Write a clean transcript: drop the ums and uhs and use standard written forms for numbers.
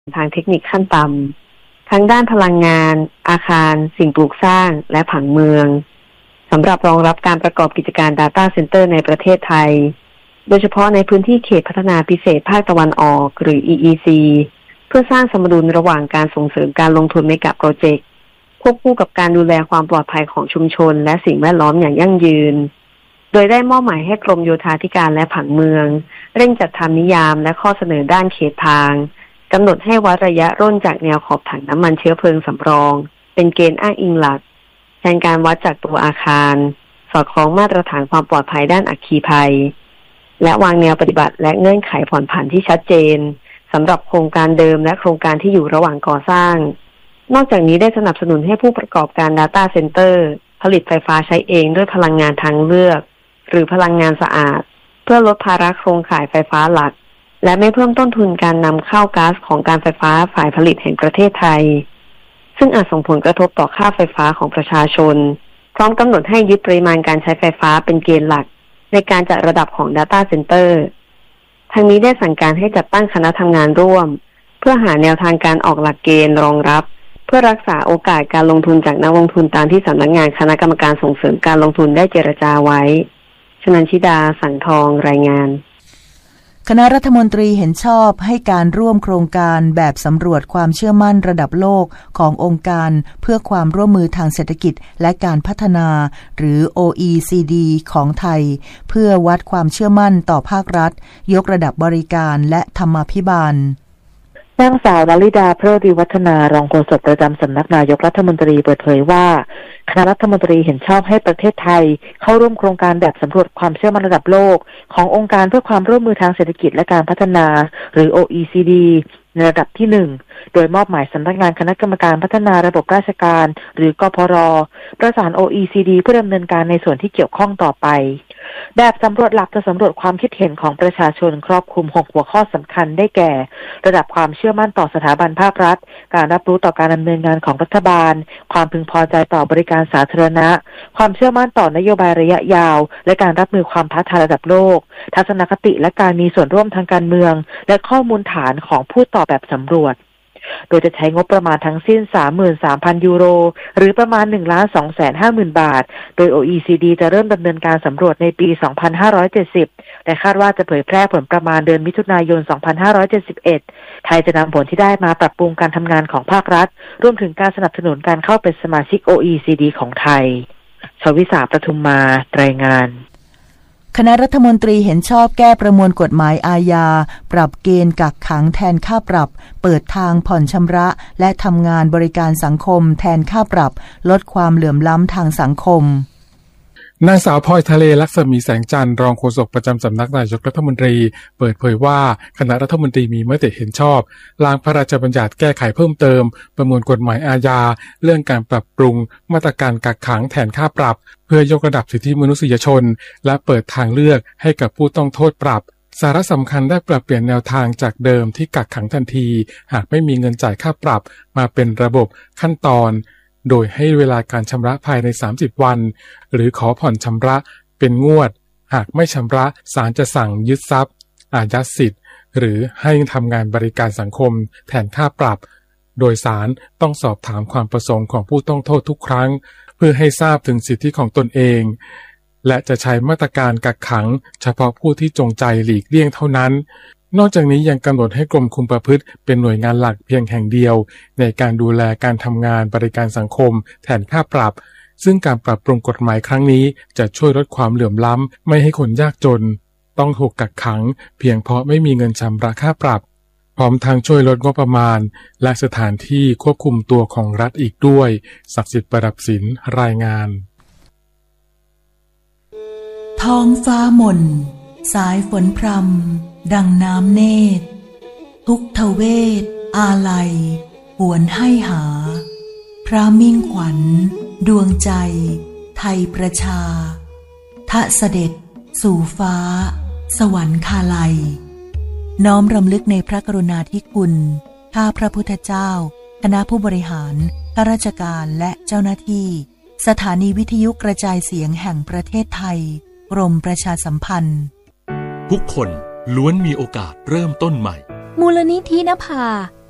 ทางเทคนิคขั้นต่ำทั้งด้านพลังงานอาคารสิ่งปลูกสร้างและผังเมืองสำหรับรองรับการประกอบกิจการ Data Center ในประเทศไทยโดยเฉพาะในพื้นที่เขตพัฒนาพิเศษภาคตะวันออกหรือ EEC เพื่อสร้างสมดุลระหว่างการส่งเสริมการลงทุนเมกะโปรเจกต์ควบคู่กับการดูแลความปลอดภัยของชุมชนและสิ่งแวดล้อมอย่างยั่งยืนโดยได้มอบหมายให้กรมโยธาธิการและผังเมืองเร่งจัดทำนิยามและข้อเสนอด้านเขตทางกำหนดให้วัดระยะร่นจากแนวขอบถังน้ำมันเชื้อเพลิงสำรองเป็นเกณฑ์อ้างอิงหลักแทนการวัดจากตัวอาคารสอดคล้องมาตรฐานความปลอดภัยด้านอัคคีภัยและวางแนวปฏิบัติและเงื่อนไขผ่อนผันที่ชัดเจนสำหรับโครงการเดิมและโครงการที่อยู่ระหว่างก่อสร้างนอกจากนี้ได้สนับสนุนให้ผู้ประกอบการ Data Center ผลิตไฟฟ้าใช้เองด้วยพลังงานทางเลือกหรือพลังงานสะอาดเพื่อลดภาระโครงข่ายไฟฟ้าหลักและไม่เพิ่มต้นทุนการนำเข้าก๊าซของการไฟฟ้าฝ่ายผลิตแห่งประเทศไทยซึ่งอาจส่งผลกระทบต่อค่าไฟฟ้าของประชาชนพร้อมกำหนดให้ยึดปริมาณการใช้ไฟฟ้าเป็นเกณฑ์หลักในการจัดระดับของ Data Center ทางนี้ได้สั่งการให้จัดตั้งคณะทำงานร่วมเพื่อหาแนวทางการออกหลักเกณฑ์รองรับเพื่อรักษาโอกาสการลงทุนจากนักลงทุนตามที่สำนักงานคณะกรรมการส่งเสริมการลงทุนได้เจรจาไว้ชนันชิดาสังทองรายงานคณะรัฐมนตรีเห็นชอบให้การร่วมโครงการแบบสำรวจความเชื่อมั่นระดับโลกขององค์การเพื่อความร่วมมือทางเศรษฐกิจและการพัฒนาหรือ OECD ของไทยเพื่อวัดความเชื่อมั่นต่อภาครัฐยกระดับบริการและธรรมาภิบาลนางสาวลลิดาเพลิดวิวัฒนารองโฆษกประจำสำนักนายกรัฐมนตรีเปิดเผยว่าคณะรัฐมนตรีเห็นชอบให้ประเทศไทยเข้าร่วมโครงการแบบสำรวจความเชื่อมั่นระดับโลกขององค์การเพื่อความร่วมมือทางเศรษฐกิจและการพัฒนาหรือ OECD ในระดับที่1โดยมอบหมายสำนักงานคณะกรรมการพัฒนาระบบราชการหรือกพร.ประสาน OECD เพื่อดำเนินการในส่วนที่เกี่ยวข้องต่อไปแบบสำรวจหลักจะสำรวจความคิดเห็นของประชาชนครอบคลุม6หัวข้อสำคัญได้แก่ระดับความเชื่อมั่นต่อสถาบันภาครัฐการรับรู้ต่อการดำเนินงานของรัฐบาลความพึงพอใจต่อบริการสาธารณะความเชื่อมั่นต่อนโยบายระยะยาวและการรับมือความท้าทายระดับโลกทัศนคติและการมีส่วนร่วมทางการเมืองและข้อมูลฐานของผู้ตอบแบบสำรวจโดยจะใช้งบประมาณทั้งสิ้น 33,000 ยูโรหรือประมาณ 1,250,000 บาทโดย OECD จะเริ่มดำเนินการสำรวจในปี 2570 และคาดว่าจะเผยแพร่ผลประมาณเดือนมิถุนายน 2571 ไทยจะนำผลที่ได้มาปรับปรุงการทำงานของภาครัฐรวมถึงการสนับสนุนการเข้าเป็นสมาชิก OECD ของไทยชวิสาประทุมมารายงานคณะรัฐมนตรีเห็นชอบแก้ประมวลกฎหมายอาญาปรับเกณฑ์กักขังแทนค่าปรับเปิดทางผ่อนชำระและทำงานบริการสังคมแทนค่าปรับลดความเหลื่อมล้ำทางสังคมนางสาวพลอยทะเลลักษมีแสงจันทร์รองโฆษกประจำสำนักนายกรัฐมนตรีเปิดเผยว่าคณะรัฐมนตรีมีมติเห็นชอบร่างพระราชบัญญัติแก้ไขเพิ่มเติมประมวลกฎหมายอาญาเรื่องการปรับปรุงมาตรการกักขังแทนค่าปรับเพื่อยกระดับสิทธิมนุษยชนและเปิดทางเลือกให้กับผู้ต้องโทษปรับสาระสำคัญได้ปรับเปลี่ยนแนวทางจากเดิมที่กักขังทันทีหากไม่มีเงินจ่ายค่าปรับมาเป็นระบบขั้นตอนโดยให้เวลาการชำระภายใน30วันหรือขอผ่อนชำระเป็นงวดหากไม่ชำระศาลจะสั่งยึดทรัพย์อายัดสิทธิ์หรือให้ทำงานบริการสังคมแทนค่าปรับโดยศาลต้องสอบถามความประสงค์ของผู้ต้องโทษทุกครั้งเพื่อให้ทราบถึงสิทธิของตนเองและจะใช้มาตรการกักขังเฉพาะผู้ที่จงใจหลีกเลี่ยงเท่านั้นนอกจากนี้ยังกำหนดให้กรมคุมประพฤติเป็นหน่วยงานหลักเพียงแห่งเดียวในการดูแลการทำงานบริการสังคมแทนค่าปรับซึ่งการปรับปรุงกฎหมายครั้งนี้จะช่วยลดความเหลื่อมล้ำไม่ให้คนยากจนต้องถูกกักขังเพียงเพราะไม่มีเงินชำระค่าปรับพร้อมทางช่วยลดงบประมาณและสถานที่ควบคุมตัวของรัฐอีกด้วยศักดิ์สิทธิ์ประดับศิลป์รายงานท้องฟ้ามนสายฝนพรำดังน้ำเนตรทุกทเวทอาลัยหวนให้หาพระมิ่งขวัญดวงใจไทยประชาทะเสด็จสู่ฟ้าสวรรคาลัยน้อมรำลึกในพระกรุณาธิคุณข้าพระพุทธเจ้าคณะผู้บริหารข้าราชการและเจ้าหน้าที่สถานีวิทยุกระจายเสียงแห่งประเทศไทยกรมประชาสัมพันธ์ทุกคนล้วนมีโอกาสเริ่มต้นใหม่มูลนิธินภา